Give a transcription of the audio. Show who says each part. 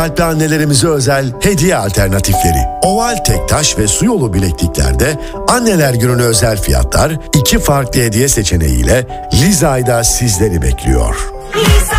Speaker 1: Kalpli annelerimize özel hediye alternatifleri. Oval tek taş ve su yolu bilekliklerde Anneler Günü'ne özel fiyatlar 2 farklı hediye seçeneğiyle Lizay'da sizleri bekliyor.